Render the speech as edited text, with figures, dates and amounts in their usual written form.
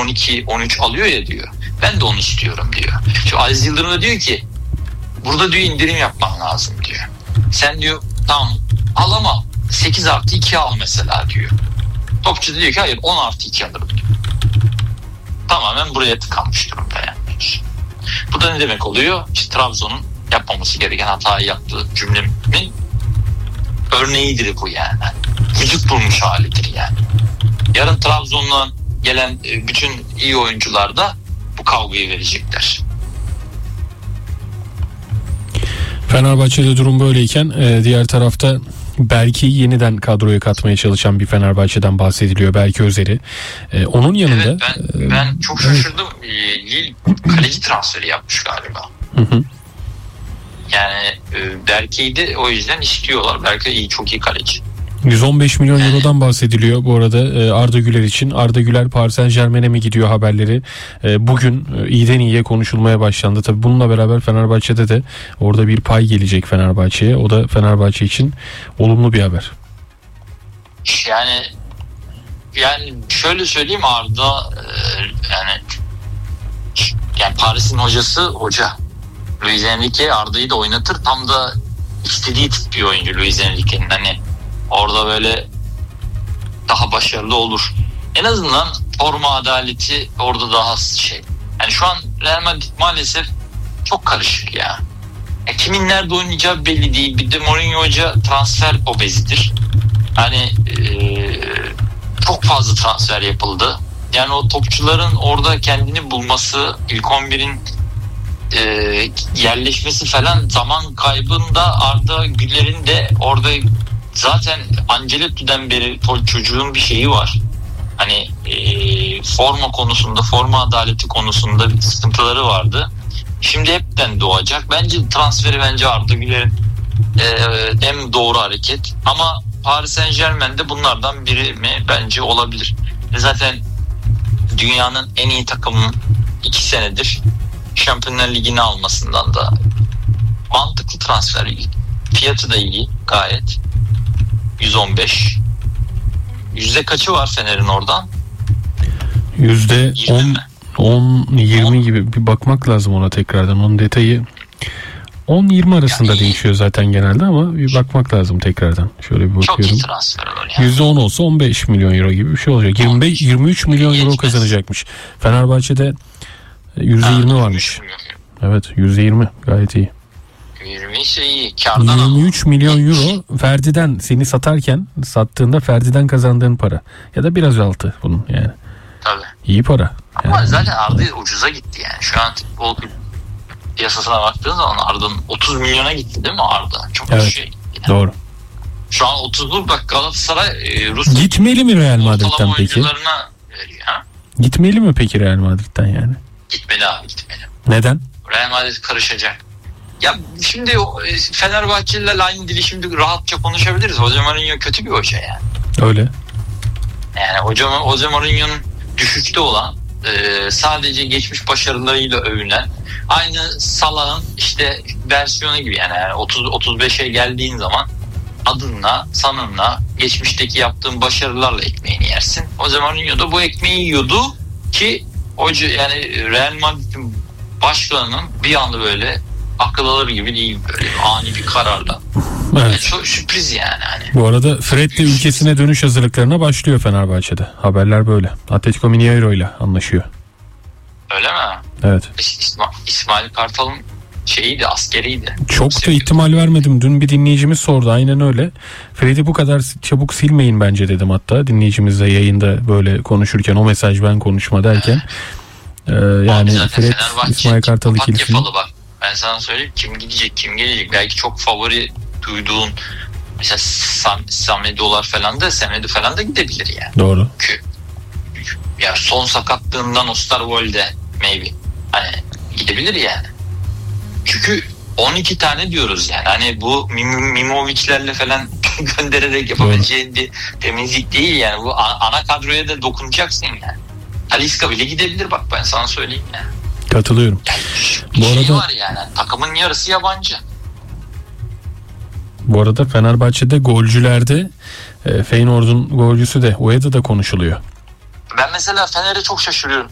12-13 alıyor ya diyor. Ben de onu istiyorum diyor. Şu Aziz Yıldırım da diyor ki burada diyor indirim yapman lazım diyor. Sen diyor tamam al ama 8+2 al mesela diyor. Topçu da diyor ki hayır 10+2 alırım diyor. Tamamen buraya tıkanmış durumda yani. Bu da ne demek oluyor? İşte Trabzon'un yapmaması gereken hatayı yaptığı cümlemin örneğidir bu yani. Vücut bulmuş halidir yani. Yarın Trabzon'dan gelen bütün iyi oyuncular da bu kavgayı verecekler. Fenerbahçe'de durum böyleyken diğer tarafta Berke'yi yeniden kadroya katmaya çalışan bir Fenerbahçe'den bahsediliyor. Berke Özer'i. Onun yanında... Evet, ben çok şaşırdım. Lille kaleci transferi yapmış galiba. Hı. Yani Berke'yi de o yüzden istiyorlar. Berke çok iyi kaleci. 115 milyon eurodan bahsediliyor bu arada Arda Güler için. Arda Güler Paris Saint-Germain'e mi gidiyor haberleri bugün iyiden iyiye konuşulmaya başlandı. Tabii bununla beraber Fenerbahçe'de de orada bir pay gelecek Fenerbahçe'ye. O da Fenerbahçe için olumlu bir haber. Yani şöyle söyleyeyim, Arda yani Paris'in hoca Luis Enrique Arda'yı da oynatır. Tam da istediği tip bir oyuncu Luis Enrique'nin. Hani orada böyle daha başarılı olur. En azından forma adaleti orada daha Yani şu an Real Madrid maalesef çok karışık ya. Kimin nerede oynayacağı belli değil. Bir de Mourinho Hoca transfer obezidir. Hani çok fazla transfer yapıldı. Yani o topçuların orada kendini bulması, ilk 11'in yerleşmesi falan zaman kaybında Arda Güler'in de orada zaten Ancelotti'den beri çocuğun bir şeyi var. Hani forma konusunda, forma adaleti konusunda bir sıkıntıları vardı. Şimdi hepten doğacak. Bence Arda Güler'in en doğru hareket. Ama Paris Saint-Germain'de bunlardan biri mi? Bence olabilir. Zaten dünyanın en iyi takımının 2 senedir Şampiyonlar Ligi'ni almasından da mantıklı transfer. Fiyatı da iyi gayet. 115. Yüzde kaçı var Fener'in oradan? %10-20 gibi bir bakmak lazım ona tekrardan. Onun detayı 10-20 arasında yani değişiyor zaten genelde ama bir bakmak lazım tekrardan. Şöyle bir bakıyorum. Çok iyi transfer olur yani. %10 olsa 15 milyon euro gibi bir şey olacak. 23 milyon euro kazanacakmış. Fenerbahçe'de %20 varmış. Evet, %20 gayet iyi. 20 ise iyi. Kardan 23 milyon euro Ferdi'den seni sattığında Ferdi'den kazandığın para. Ya da biraz altı bunun yani. Tabii. İyi para. Ama yani zaten Arda ucuza gitti yani. Şu an futbol piyasasına baktığın zaman Arda'nın 30 milyona gitti değil mi Arda? Çok evet, yani. Doğru. Şu an 30'lu bak Galatasaray gitmeli mi Real Madrid'den peki? Veriyor, ha? Gitmeli mi peki Real Madrid'den yani? Gitmeli abi, gitmeli. Neden? Real Madrid karışacak. Ya şimdi Fenerbahçelilerle aynı dili şimdi rahatça konuşabiliriz. Jose Mourinho kötü bir hoca yani. Öyle. Yani Jose Mourinho'nun düşüşte olan, sadece geçmiş başarılarıyla övülen, aynı Salah'ın işte versiyonu gibi yani 30-35'e geldiğin zaman adınla, sanınla, geçmişteki yaptığın başarılarla ekmeğini yersin. Jose Mourinho da bu ekmeği yiyordu ki hoca yani Real Madrid'in başkanının bir anda böyle akıl alır gibi değil, böyle ani bir kararla. Evet. Yani çok sürpriz yani. Hani. Bu arada Fred de ülkesine dönüş hazırlıklarına başlıyor Fenerbahçe'de. Haberler böyle. Atletico Mineiro ile anlaşıyor. Öyle mi? Evet. İsmail Kartal'ın askeriydi. Çok da ihtimal vermedim. Dün bir dinleyicimiz sordu. Aynen öyle. Fred'i bu kadar çabuk silmeyin bence dedim hatta. Dinleyicimizle yayında böyle konuşurken o mesaj ben konuşma derken. Yani Fred İsmail Kartal ikilisini. Bak. Ben sana söyleyeyim kim gelecek. Belki çok favori duyduğun mesela Semedo falan da gidebilir yani. Doğru. Çünkü ya son sakatlığından Osterwolde maybe hani gidebilir yani. Çünkü 12 tane diyoruz yani. Hani bu Mimovic'lerle falan göndererek yapabileceğin bir temizlik değil yani. Bu ana kadroya da dokunacaksın yani. Talisca bile gidebilir bak, ben sana söyleyeyim yani. Katılıyorum. Yani bu arada var yani. Takımın yarısı yabancı. Bu arada Fenerbahçe'de golcülerde Feyenoord'un golcüsü de Ueda da konuşuluyor. Ben mesela Fener'e çok şaşırıyorum.